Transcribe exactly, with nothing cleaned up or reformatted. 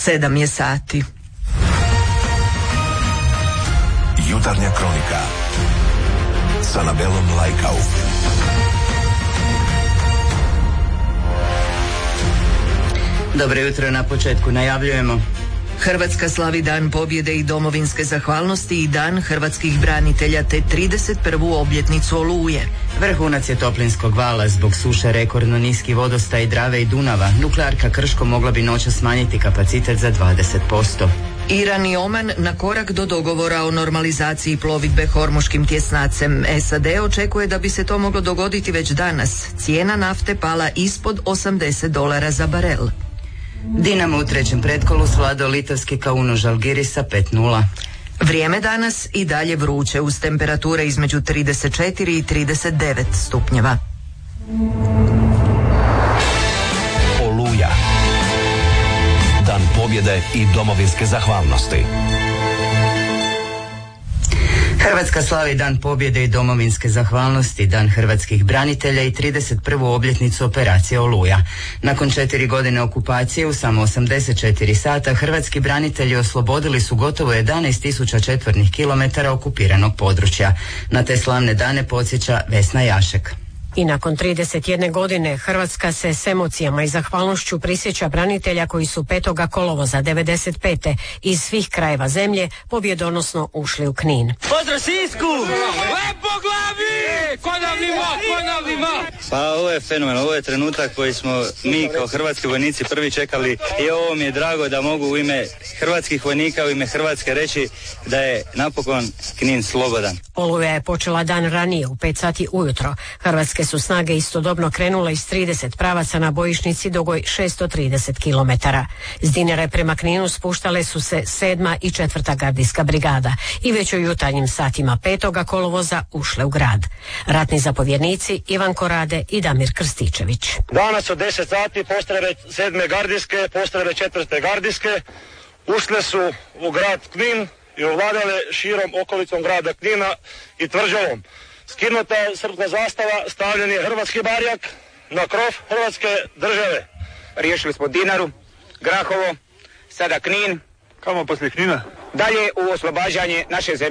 Sedam je sati. Jutarnja kronika s Anabelom Lajkau. Dobro jutro, na početku najavljujemo. Hrvatska slavi Dan pobjede i domovinske zahvalnosti i Dan hrvatskih branitelja te trideset prvu obljetnicu Oluje. Vrhunac je toplinskog vala zbog suše, rekordno niski vodostaj Drave i Dunava. Nuklearka Krško mogla bi noćas smanjiti kapacitet za dvadeset posto. Iran i Oman na korak do dogovora o normalizaciji plovidbe hormuškim tjesnacem. S A D očekuje da bi se to moglo dogoditi već danas. Cijena nafte pala ispod osamdeset dolara za barel. Dinamo u trećem pretkolu svladao litovski Kauno Žalgirisa pet nula. Vrijeme danas i dalje vruće uz temperature između trideset četiri i trideset devet stupnjeva. Oluja. Dan pobjede i domovinske zahvalnosti. Hrvatska slavi Dan pobjede i domovinske zahvalnosti, Dan hrvatskih branitelja i trideset prvu obljetnicu operacije Oluja. Nakon četiri godine okupacije u samo osamdeset četiri sata hrvatski branitelji oslobodili su gotovo jedanaest tisuća četvornih kilometara okupiranog područja. Na te slavne dane podsjeća Vesna Jašek. I nakon trideset jedne godine Hrvatska se s emocijama i zahvalnošću prisjeća branitelja koji su petog kolovoza devedeset pete iz svih krajeva zemlje pobjedonosno ušli u Knin. Pozdrav Sisku! Lepo glavi! Ponavljimo, ponavljimo! Pa ovo je fenomen, ovo je trenutak koji smo mi kao hrvatski vojnici prvi čekali i ovo mi je drago da mogu u ime hrvatskih vojnika, u ime Hrvatske reći da je napokon Knin slobodan. Oluja je počela dan ranije u pet sati ujutro. Hrvatske su snage istodobno krenule iz trideset pravaca na bojišnici dugoj šesto trideset kilometara. S Dinare prema Kninu spuštale su se sedma i četvrta gardijska brigada i već u jutarnjim satima petoga kolovoza ušle u grad. Ratni zapovjednici Ivan Korade i Damir Krstičević. Danas od deset sati postrojbe sedme gardijske, postrojbe četvrte gardijske ušle su u grad Knin i ovladale širom okolicom grada Knina i tvrđavom. Skinuta je srpska zastava, stavljen je hrvatski barjak na krov Hrvatske države. Riješili smo Dinaru, Grahovo, sada Knin. Kamo poslije Knina? Dalje u oslobađanje naše zemlje.